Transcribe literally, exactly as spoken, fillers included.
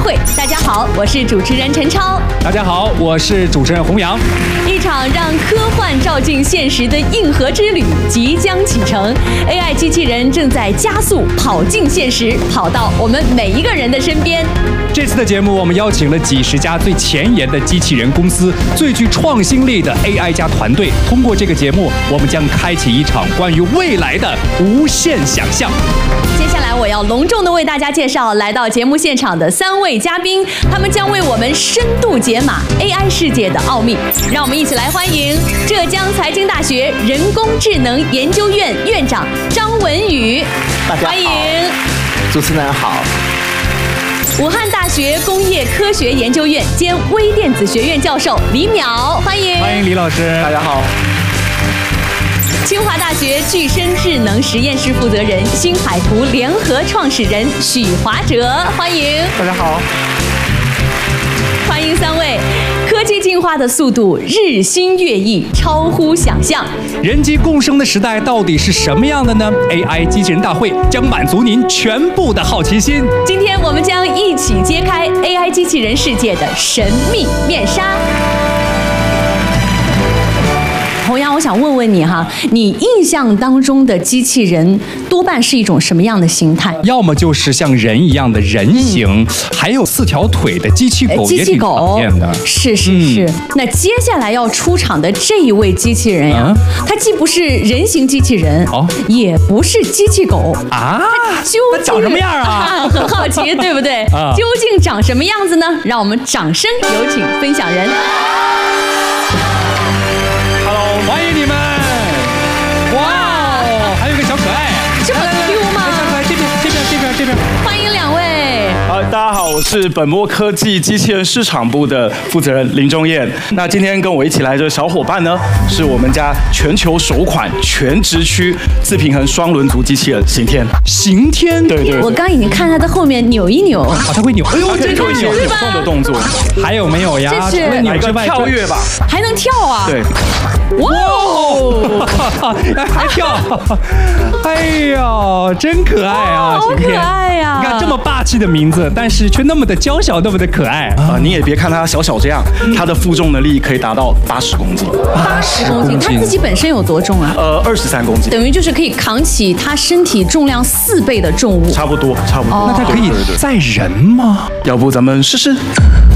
会。大家好，我是主持人陈超。 大家好，我是主持人洪洋。 一场让科幻照进现实的硬核之旅即将启程 ，A I 机器人正在加速跑进现实，跑到我们每一个人的身边。 这次的节目，我们邀请了几十家最前沿的机器人公司、最具创新力的 A I 加团队。通过这个节目，我们将开启一场关于未来的无限想象。 接下来，我要隆重的为大家介绍来到节目现场的三位嘉宾，他们将为我们深度解码 A I 世界的奥秘。让我们一起来欢迎浙江财经大学人工智能研究院院长张文宇， 大家好， 欢迎。 主持人好。 武汉大学工业科学研究院兼微电子学院教授李淼，欢迎。 欢迎李老师。 大家好。 清华大学具身智能实验室负责人、新海图联合创始人许华哲，欢迎。 大家好。 欢迎三位。科技进化的速度日新月异，超乎想象。 人机共生的时代到底是什么样的呢 ？A I 机器人大会将满足您全部的好奇心。 今天我们将一起揭开 A I 机器人世界的神秘面纱。洪洋，我想问问你哈，你印象当中的机器人多半是一种什么样的形态？ 要么就是像人一样的人形，嗯、还有四条腿的机器狗也挺常见的。 是是是、嗯。那接下来要出场的这一位机器人呀，嗯、它既不是人形机器人，哦，也不是机器狗啊， 它究竟长什么样啊？ 很好奇，对不对？啊、究竟长什么样子呢？让我们掌声有请分享人。 欢迎你们！哇，还有个小可爱， 这么 Q 吗？ 小可爱，这边，这边，这边，这边。 欢迎两位。 好，大家好，我是本墨科技机器人市场部的负责人林忠彦。那今天跟我一起来的小伙伴呢，是我们家全球首款全直驱自平衡双轮足机器人刑天。 刑天， 对 对, 对。 我刚已经看它在后面扭一扭， 啊，它会扭，哎呦， 这就是扭扭动的动作。 还有没有呀？ 这是来个跳跃吧？ 还能跳啊？ 对。 哇哦！ 还跳！哎呦，真可爱啊！ 好可爱呀！ 你看这么霸气的名字，但是却那么的娇小，那么的可爱啊！你也别看它小小这样，它的负重能力可以达到八十公斤。 八十公斤，它自己本身有多重啊？ 呃，二十三公斤， 等于就是可以扛起它身体重量四倍的重物。 差不多，差不多。 那它可以载人吗？ 要不咱们试试？